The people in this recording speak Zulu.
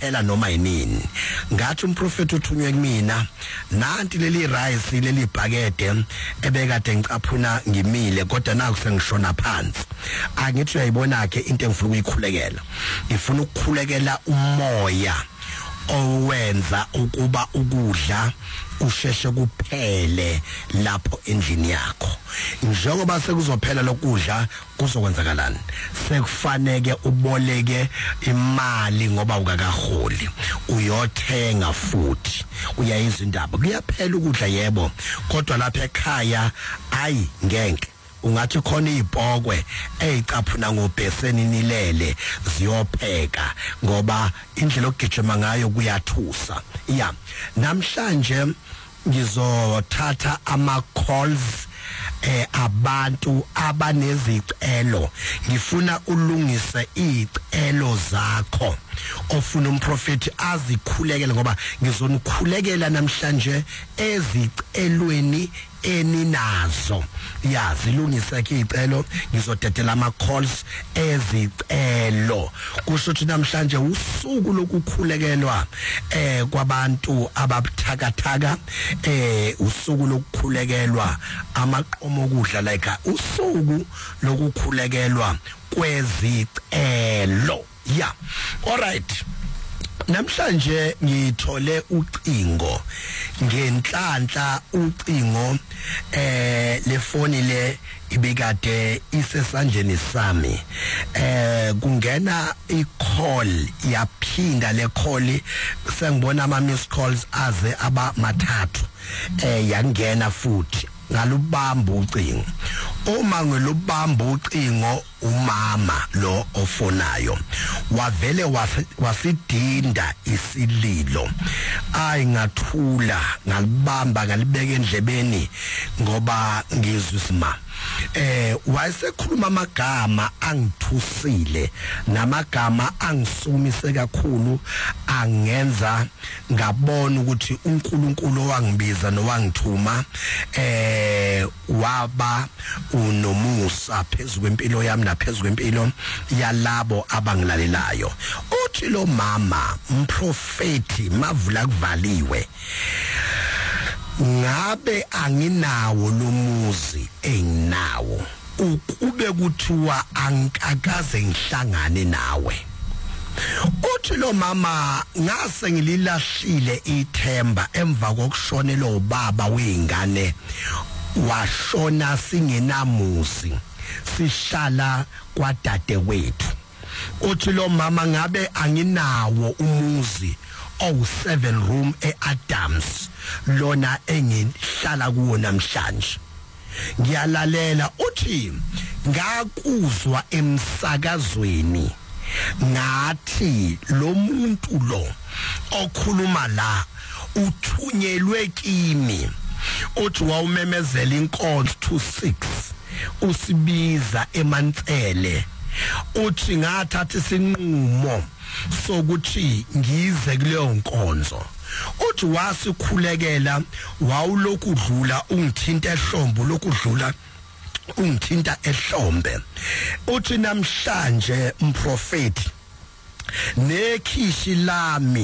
iyaphela noma yinini ngathi umprofeti uthunywe kumina nanti leli rice leli bhakede ebekade ngicaphuna ngimile kodwa naku sengishona phansi angithi uyayibona ke into engifuna ukuyikhulekela ngifuna ukukhulekela umoya owenza ukuba ukudla usheshe kuphele lapho endlini yakho njengoba sekuzophela lokudla kuzokwenzakalani sekufanele uboleke imali ngoba ukakaholi uyothenga futhi uyayizwa indaba kuyaphela ukudla yebo kodwa lapha ekhaya ayi ngeke ungathi khona izibhokwe ezicaphuna ngobheseni nilele ziyopheka ngoba indlela okugijima ngayo kuyathusa namhlanje ngizothatha ama calls abantu abanezicelo ngifuna ulungise izicelo zakho ofuna umprofeti azikhulekele ngoba ngizonikhulekela namhlanje ezicelweni eninazo zilungisa ke izicelo ngizodedela ama calls ezicelo kusho ukuthi namhlanje usuku lokukhulekelwa kwabantu ababuthakathaka usuku lokukhulekelwa amaqomo okudla like usuku lokukhulekelwa kwezicelo alright namhlanje ngithole ucingo ngenhlanhla ucingo lefoni le ibikade isesandleni sami kungena icall yaphinda le call sengibona ama miss calls aze aba mathathu yangena futhi ngalubamba ucingo uma ngelubamba ucingo umama lo ofonayo wavele wasidinda isililo ngathula ngalibamba ngalibeka endlebeni ngoba ngizwe isima wayesekhuluma amagama angithusile namagama angisumise kakhulu angenza ngabona ukuthi uNkulunkulu owangibiza nowangithuma waba unomusa phezulu kwempilo yami naphezulu kwempilo yalabo abangilalelayo uthi lo mama umprofeti mavula kuvaliwe ngabe anginawo lomuzi enginawo ukube kuthiwa angikakaze ngihlangane nawe uthi lo mama ngase ngililahlile ithemba emva kokushonela ubaba weingane washona singenamuzi sihlala kwadade wethu uthi lo mama ngabe anginawo umuzi owu7 room eAdams lona engihlala kuwo namhlanje ngiyalalela uthi ngakuzwa emsakazweni ngathi lo muntu lo okhuluma la uthunyelwe kimi uthi wawumemezela inkonzo 26 usibiza emantsele uthi ngathatha isinqumo sokuthi ngize kuleyo nkonzo uthi wasikhulekela wawulokudlula ungithinta ehlombe lokudlula ungithinta ehlombe uthi namhlanje umprofeti nekhishi lami